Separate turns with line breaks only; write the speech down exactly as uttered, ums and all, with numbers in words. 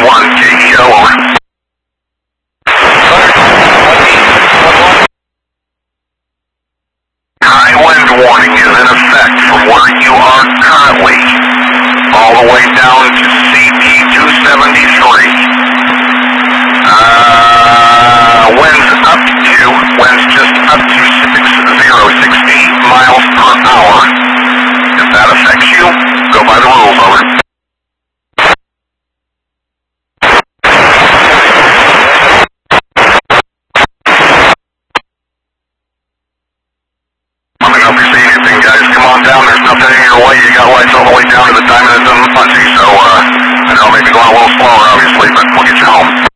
one, K E O, over. High wind warning is in effect from where you are currently, all the way down to C P two seventy-three. Uh, winds up to, winds just up to six zero sixty miles per hour. If that affects you, go by the rules, over. Let me know if you see anything, guys. Come on down, there's nothing in your way. You got lights all the way down to the Diamond and Punty, so uh, I know maybe going a little slower, obviously, but we'll get you home.